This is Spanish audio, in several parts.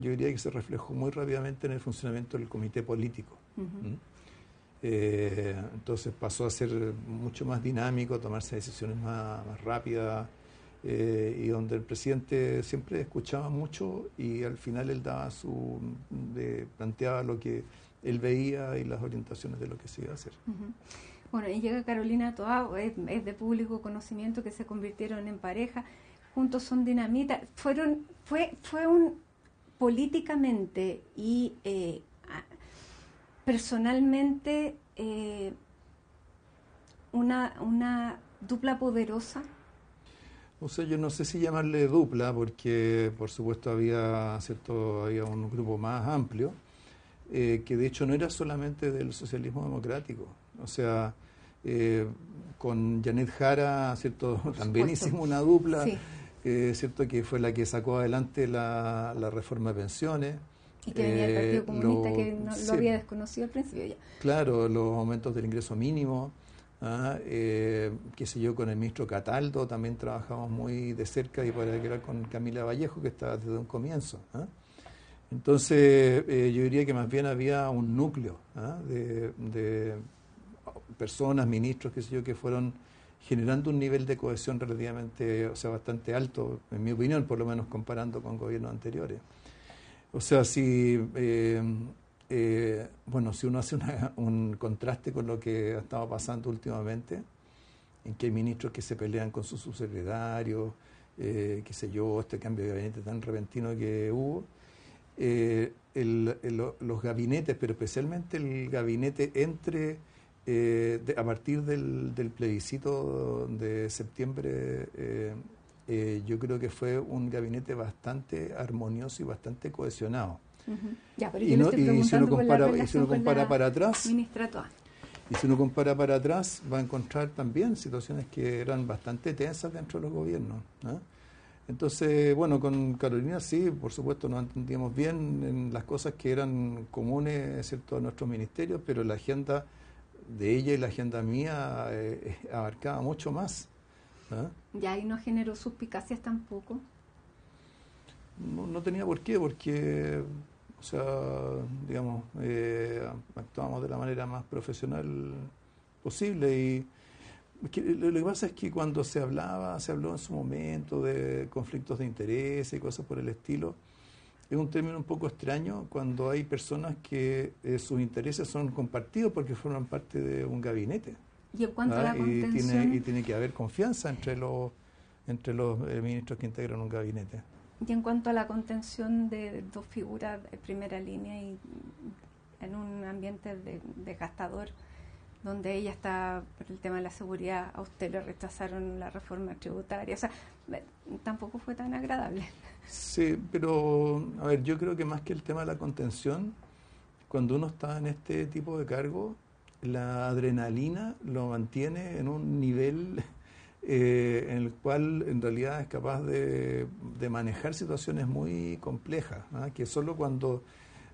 yo diría que se reflejó muy rápidamente en el funcionamiento del comité político. ¿Mm? Entonces pasó a ser mucho más dinámico, tomarse decisiones más rápidas, y donde el presidente siempre escuchaba mucho y al final él daba planteaba lo que él veía y las orientaciones de lo que se iba a hacer. Bueno, y llega Carolina Toá, es de público conocimiento que se convirtieron en pareja, juntos son dinamita, fue un políticamente y personalmente una dupla poderosa. O sea, yo no sé si llamarle dupla, porque por supuesto había un grupo más amplio, que de hecho no era solamente del socialismo democrático. O sea, con Janet Jara, ¿cierto? También hicimos una dupla, sí. ¿Cierto? Que fue la que sacó adelante la reforma de pensiones. Y que venía del Partido Comunista, que no, lo había desconocido al principio ya. Claro, los aumentos del ingreso mínimo. Qué sé yo, con el ministro Cataldo también trabajamos muy de cerca y para que era con Camila Vallejo, que estaba desde un comienzo. Entonces, yo diría que más bien había un núcleo de personas, ministros, qué sé yo, que fueron generando un nivel de cohesión relativamente, o sea, bastante alto, en mi opinión, por lo menos comparando con gobiernos anteriores. O sea, si si uno hace un contraste con lo que ha estado pasando últimamente, en que hay ministros que se pelean con sus subsecretarios, qué sé yo, este cambio de gabinete tan repentino que hubo, los gabinetes, pero especialmente el gabinete a partir del plebiscito de septiembre, yo creo que fue un gabinete bastante armonioso y bastante cohesionado. Ya, pero y si uno compara para atrás, ministra Toá. Y si uno compara para atrás, va a encontrar también situaciones que eran bastante tensas dentro de los gobiernos, ¿no? Entonces, bueno, con Carolina sí, por supuesto nos entendíamos bien en las cosas que eran comunes, ¿cierto?, a nuestros ministerios, pero la agenda de ella y la agenda mía abarcaba mucho más. Ya, y no generó suspicacias tampoco. No tenía por qué, porque, o sea, digamos, actuamos de la manera más profesional posible. Y lo que pasa es que cuando se habló en su momento de conflictos de interés y cosas por el estilo. Es un término un poco extraño cuando hay personas que sus intereses son compartidos porque forman parte de un gabinete. Y en cuanto a la contención... Y tiene que haber confianza entre los ministros que integran un gabinete. Y en cuanto a la contención de dos figuras de primera línea y en un ambiente desgastador, donde ella está por el tema de la seguridad, a usted le rechazaron la reforma tributaria, o sea, tampoco fue tan agradable. Sí, pero a ver, yo creo que más que el tema de la contención, cuando uno está en este tipo de cargo, la adrenalina lo mantiene en un nivel en el cual en realidad es capaz de manejar situaciones muy complejas, que solo cuando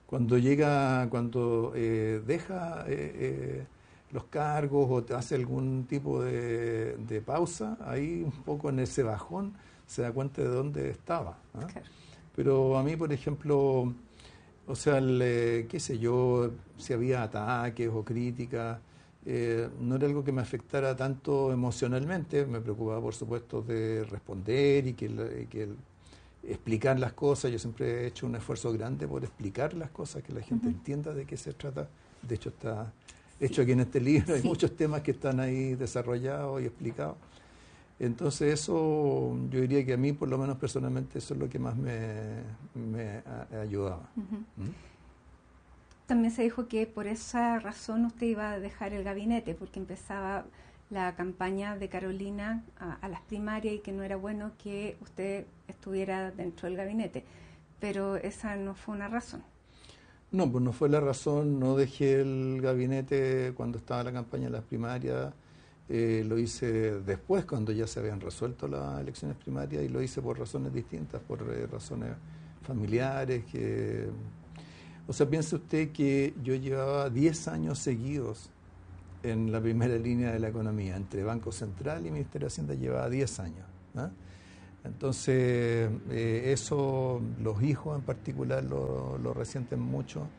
deja los cargos o te hace algún tipo de pausa, ahí un poco en ese bajón se da cuenta de dónde estaba. Claro. Pero a mí, por ejemplo, o sea, qué sé yo, si había ataques o críticas, no era algo que me afectara tanto emocionalmente. Me preocupaba, por supuesto, de responder y que explicar las cosas. Yo siempre he hecho un esfuerzo grande por explicar las cosas, que la gente entienda de qué se trata. De hecho, está hecho aquí en este libro, hay muchos temas que están ahí desarrollados y explicados. Entonces eso, yo diría que a mí, por lo menos personalmente, eso es lo que más me ayudaba. También se dijo que por esa razón usted iba a dejar el gabinete, porque empezaba la campaña de Carolina a las primarias y que no era bueno que usted estuviera dentro del gabinete. Pero esa no fue una razón. No, pues no fue la razón. No dejé el gabinete cuando estaba la campaña de las primarias. Lo hice después, cuando ya se habían resuelto las elecciones primarias, y lo hice por razones distintas, por razones familiares. O sea, piense usted que yo llevaba 10 años seguidos en la primera línea de la economía, entre Banco Central y Ministerio de Hacienda llevaba 10 años. Entonces, eso los hijos en particular lo resienten mucho.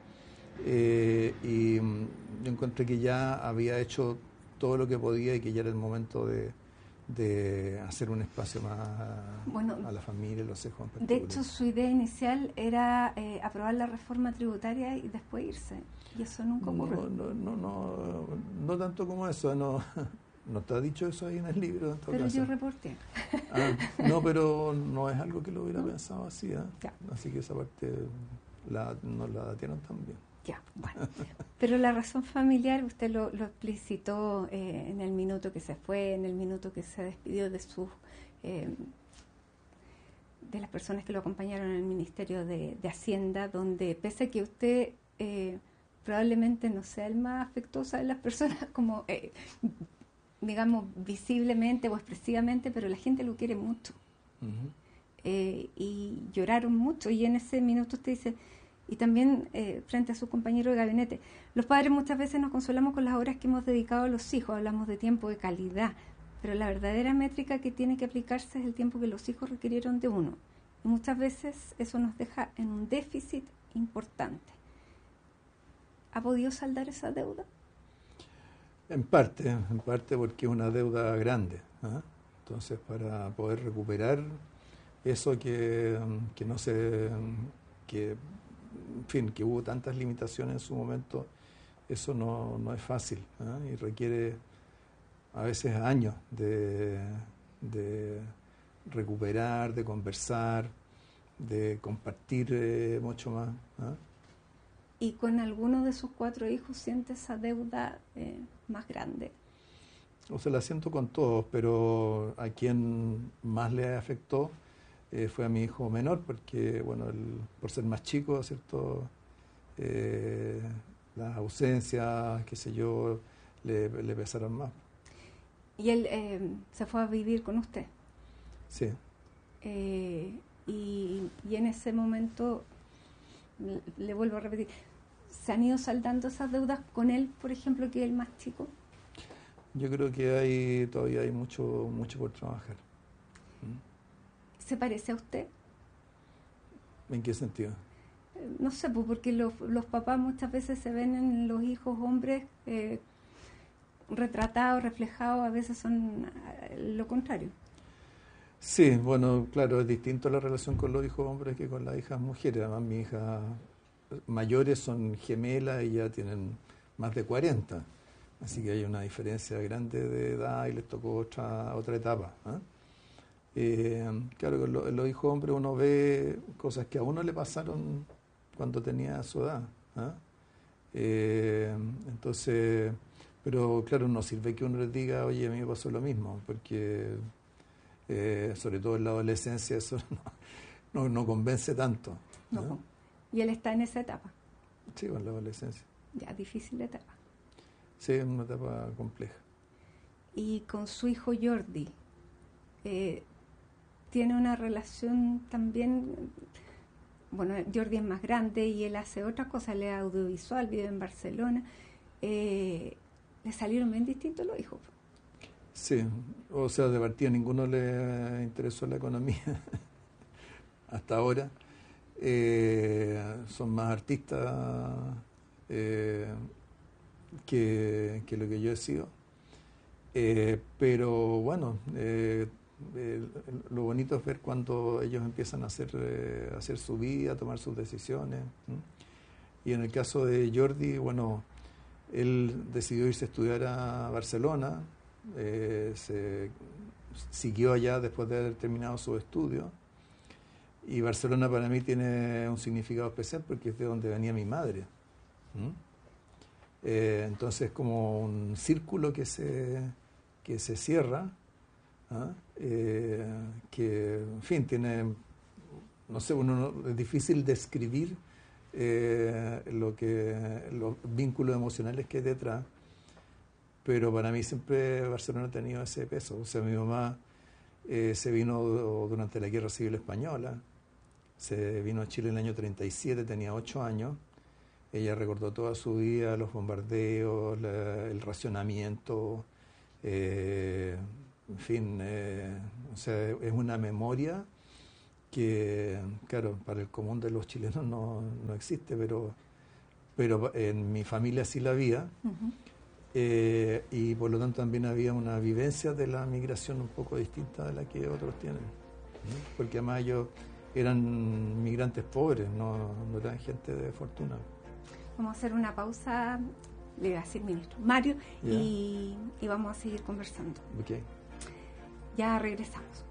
Y yo encontré que ya había hecho todo lo que podía y que ya era el momento de hacer un espacio más a la familia y los hijos en particular. De hecho, su idea inicial era aprobar la reforma tributaria y después irse. Y eso nunca ocurrió. No tanto como eso. No, no está dicho eso ahí en el libro. En todo pero caso. yo reporté. No, pero no es algo que lo hubiera pensado así. Ya. Así que esa parte no la datieron tan bien. Ya, bueno. Pero la razón familiar usted lo explicitó en el minuto que se fue, en el minuto que se despidió de sus de las personas que lo acompañaron en el Ministerio de Hacienda, donde pese a que usted probablemente no sea el más afectuoso de las personas, como digamos visiblemente o expresivamente, pero la gente lo quiere mucho. Uh-huh. Y lloraron mucho, y en ese minuto usted dice, y también frente a su compañero de gabinete, los padres muchas veces nos consolamos con las horas que hemos dedicado a los hijos, hablamos de tiempo de calidad, pero la verdadera métrica que tiene que aplicarse es el tiempo que los hijos requirieron de uno, y muchas veces eso nos deja en un déficit importante. ¿Ha podido saldar esa deuda? En parte porque es una deuda grande, ¿eh? Entonces, para poder recuperar eso que no se... que en fin, que hubo tantas limitaciones en su momento, eso no es fácil, ¿eh? Y requiere a veces años de recuperar, de conversar, de compartir mucho más, ¿eh? ¿Y con alguno de sus 4 hijos siente esa deuda más grande? O sea, la siento con todos, pero a quien más le afectó fue a mi hijo menor, porque, bueno, por ser más chico, ¿cierto? Las ausencias, qué sé yo, le pesaron más. ¿Y él se fue a vivir con usted? Sí. Y en ese momento, le vuelvo a repetir, ¿se han ido saldando esas deudas con él, por ejemplo, que es el más chico? Yo creo que todavía hay mucho por trabajar. ¿Se parece a usted? ¿En qué sentido? No sé, pues porque los papás muchas veces se ven en los hijos hombres retratados, reflejados, a veces son lo contrario. Sí, bueno, claro, es distinto la relación con los hijos hombres que con las hijas mujeres. Además, mis hijas mayores son gemelas y ya tienen más de 40. Así que hay una diferencia grande de edad y les tocó otra etapa, ¿eh? Claro, en los hijos hombres uno ve cosas que a uno le pasaron cuando tenía su edad, ¿eh? Entonces, pero claro, no sirve que uno les diga, oye, a mí me pasó lo mismo, porque sobre todo en la adolescencia eso no convence tanto, ¿eh? No. ¿Y él está en esa etapa? Sí, en la adolescencia. Ya, difícil etapa. Sí, es una etapa compleja. Y con su hijo Jordi, tiene una relación también, bueno, Jordi es más grande y él hace otra cosa, él es audiovisual, vive en Barcelona, le salieron bien distintos los hijos. Sí, o sea, de partida ninguno le interesó la economía hasta ahora. Son más artistas que lo que yo he sido. Pero bueno, lo bonito es ver cuando ellos empiezan a hacer su vida, a tomar sus decisiones. Y en el caso de Jordi, bueno, él decidió irse a estudiar a Barcelona, se siguió allá después de haber terminado sus estudios. Y Barcelona para mí tiene un significado especial porque es de donde venía mi madre. Entonces es como un círculo que se cierra, que en fin tiene, no sé, es difícil describir los vínculos emocionales que hay detrás, pero para mí siempre Barcelona ha tenido ese peso. O sea, mi mamá se vino durante la Guerra Civil Española, se vino a Chile en el año 37, tenía 8 años. Ella recordó toda su vida los bombardeos, el racionamiento, en fin, o sea, es una memoria que, claro, para el común de los chilenos no existe, pero en mi familia sí la había. Ujú. Y por lo tanto también había una vivencia de la migración un poco distinta de la que otros tienen, ¿no? Porque además ellos eran migrantes pobres, no eran gente de fortuna. Vamos a hacer una pausa, le iba a decir ministro Mario, Ya. y vamos a seguir conversando. Okay. Ya regresamos.